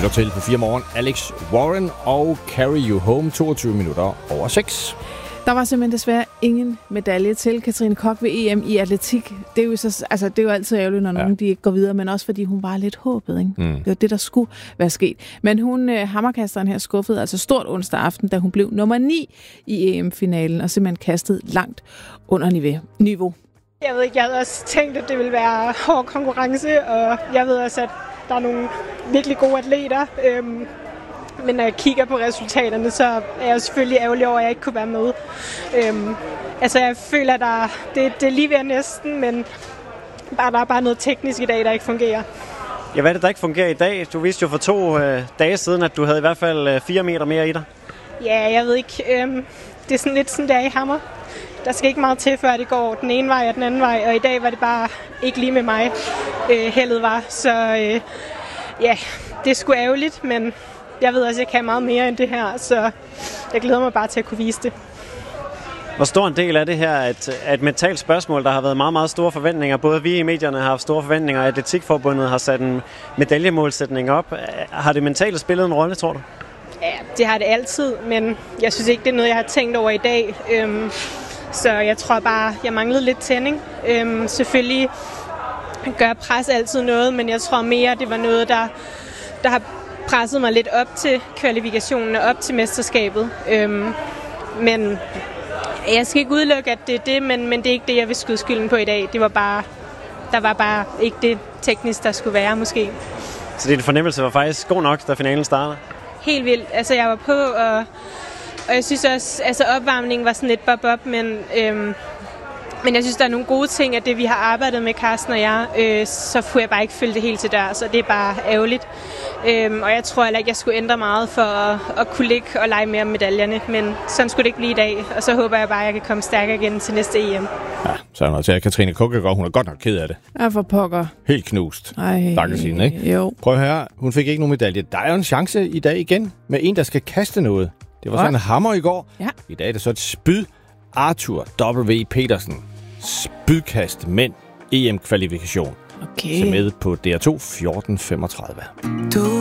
lytter til på 4 morgen. Alex Warren og Carry You Home 22 minutter over 6. Der var simpelthen desværre ingen medalje til Katrine Koch ved EM i atletik. Det er jo, det er jo altid ærgerligt, når nogen de ikke går videre, men også fordi hun var lidt håbet. Ikke? Det var det, der skulle være sket. Men hun, hammerkasteren her, skuffede altså stort onsdag aften, da hun blev nummer 9 i EM-finalen, og simpelthen kastede langt under niveau. Jeg ved ikke, jeg havde også tænkt, at det ville være hård konkurrence, og jeg ved også, at der er nogle virkelig gode atleter. Men når jeg kigger på resultaterne, så er jeg selvfølgelig ærgerlig over, at jeg ikke kunne være med. Jeg føler, at det er lige ved næsten, men der er bare noget teknisk i dag, der ikke fungerer. Ja, hvad er det, der ikke fungerer i dag? Du vidste jo for 2 dage siden, at du havde i hvert fald 4 meter mere i dig. Ja, jeg ved ikke. Det er sådan lidt sådan, der i hammer. Der skal ikke meget til, før det går den ene vej og den anden vej, og i dag var det bare ikke lige med mig, heldet var. Så det er sgu ærgerligt, men jeg ved også, at jeg kan meget mere end det her, så jeg glæder mig bare til at kunne vise det. Hvor stor en del af det her er et mentalt spørgsmål, der har været meget, meget store forventninger. Både vi i medierne har haft store forventninger, og Atletikforbundet har sat en medaljemålsætning op. Har det mentale spillet en rolle, tror du? Ja, det har det altid, men jeg synes ikke, det er noget, jeg har tænkt over i dag. Så jeg tror bare, jeg manglede lidt tænding. Selvfølgelig gør pres altid noget, men jeg tror mere, det var noget, der har presset mig lidt op til kvalifikationen og op til mesterskabet. Men jeg skal ikke udelukke, at det er det, men det er ikke det, jeg vil skyde skylden på i dag. Der var bare ikke det teknisk, der skulle være måske. Så din fornemmelse var faktisk god nok, da finalen startede? Helt vildt. Altså jeg var på, og jeg synes også, opvarmningen var sådan lidt bob-bob, men jeg synes, der er nogle gode ting af det, vi har arbejdet med, Carsten og jeg, så kunne jeg bare ikke følge det helt til dør, så det er bare ærgerligt. Og jeg tror heller ikke, jeg skulle ændre meget for at kunne ligge og lege mere med medaljerne, men sådan skulle det ikke blive i dag, og så håber jeg bare, at jeg kan komme stærkere igen til næste EM. Ja, så er noget til, at Katrine Koch, hun er godt nok ked af det. Ja, for pokker. Helt knust. Stakkels hende, ikke? Jo. Prøv at høre, hun fik ikke nogen medalje. Der er jo en chance i dag igen med en, der skal kaste noget. Det var sådan en hammer i går. Ja. I dag er det så et spyd. Arthur W. Petersen. Spydkast mænd EM-kvalifikation. Okay. Så med på DR2 14:35.